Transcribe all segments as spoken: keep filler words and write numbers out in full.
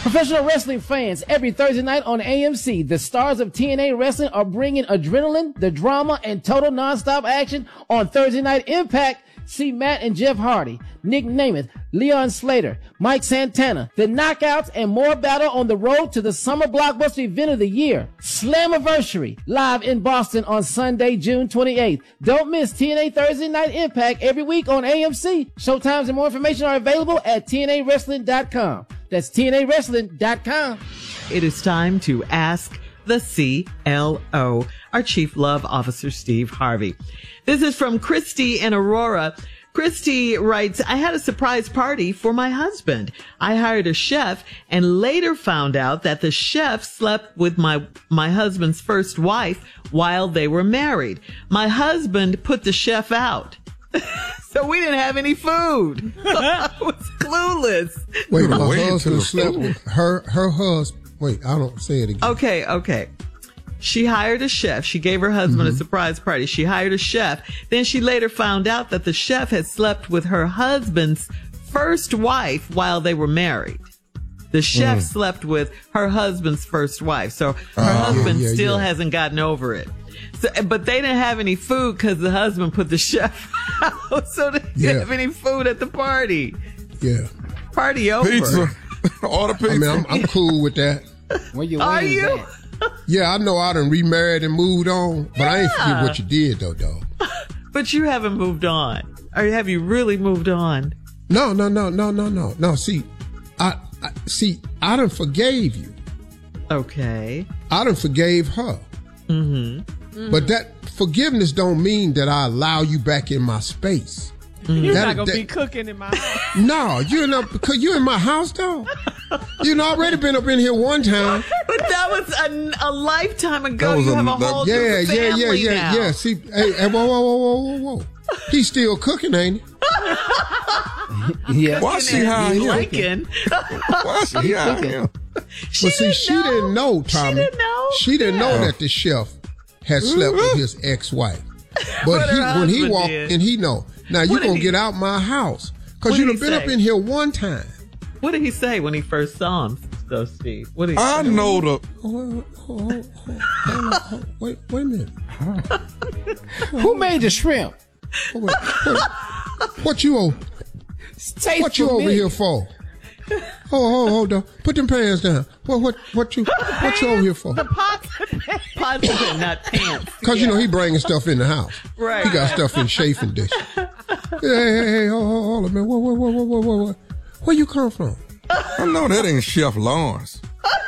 Professional wrestling fans, every Thursday night on A M C, the stars of T N A Wrestling are bringing adrenaline, the drama, and total nonstop action on Thursday Night Impact. See Matt and Jeff Hardy, Nick Namath, Leon Slater, Mike Santana, the Knockouts, and more battle on the road to the summer blockbuster event of the year, Slammiversary, live in Boston on Sunday, June twenty-eighth. Don't miss T N A Thursday Night Impact every week on A M C. Showtimes and more information are available at T N A wrestling dot com. That's T N A wrestling dot com. It is time to ask the C L O, our Chief Love Officer, Steve Harvey. This is from Christy in Aurora. Christy writes, I had a surprise party for my husband. I hired a chef and later found out that the chef slept with my, my husband's first wife while they were married. My husband put the chef out. So we didn't have any food. I was clueless. Wait, my husband slept with her, her husband. Wait, I don't say it again. Okay, okay. She hired a chef. She gave her husband mm-hmm. a surprise party. She hired a chef. Then she later found out that the chef had slept with her husband's first wife while they were married. The chef mm. slept with her husband's first wife. So her uh, husband yeah, yeah, still yeah. hasn't gotten over it. So, but they didn't have any food because the husband put the chef out. So they didn't yeah. have any food at the party. Yeah. Party over. Pizza. Order pizza. I mean, I'm, I'm cool with that. Where you Are you? Yeah, I know I done remarried and moved on, but yeah. I ain't forget what you did, though, dog. But you haven't moved on. Or have you really moved on? No, no, no, no, no, no. No, see, I, I see, I done forgave you. Okay. I done forgave her. Mm-hmm. mm-hmm. But that forgiveness don't mean that I allow you back in my space. Mm-hmm. You're that, not going to that, be cooking in my house. No, you're not, because you're in my house, though. You've already been up in here one time. But that was a, a lifetime ago. You a, have a whole yeah, new family yeah, yeah, now. yeah, yeah. See, hey, hey, whoa, whoa, whoa, whoa, whoa, whoa. He's still cooking, ain't he? Yeah. Why she hiding him? Why she hiding him? She But see, didn't she know. didn't know, Tommy. She didn't know. She didn't yeah. know that the chef had slept with his ex-wife. But, but he, when he walked did. in, he know. Now you gonna he, get out my house because you done been say? up in here one time. What did he say when he first saw him, though, Steve? What did he I say? know the. Oh, oh, oh, oh, oh, wait, wait a minute. Who made the shrimp? Oh, wait, wait. What you over? What you over here for? Oh, hold, hold on. Put them pants down. What, what, what you, what you over here for? The pots and pans. Pots and not pants. Cause yeah. you know he bringing stuff in the house. Right. He got stuff in chafing dish. Hey, hey, hey, hold, hold, hold on, man. What, what, what, what, what, what? Where you come from? I know that ain't Chef Lawrence.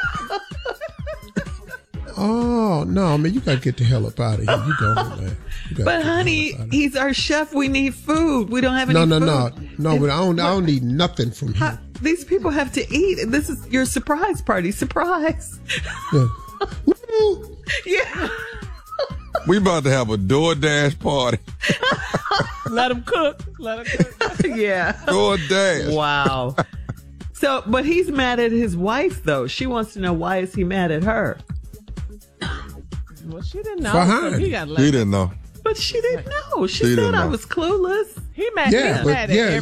Oh no, man! You gotta get the hell up out of here. You don't, man. You but honey, he's our chef. We need food. We don't have any no, no, food. No, no, no. But I don't. I don't need nothing from How, him. These people have to eat. This is your surprise party. Surprise. Yeah. Yeah. We about to have a DoorDash party. Let him cook. Let him cook. Yeah. DoorDash. Wow. So, but he's mad at his wife, though. She wants to know, why is he mad at her? Well, she didn't know. Behind. So he got She didn't know. But she didn't know. She, she said didn't know. I was clueless. He mad, yeah, he's but mad at yeah,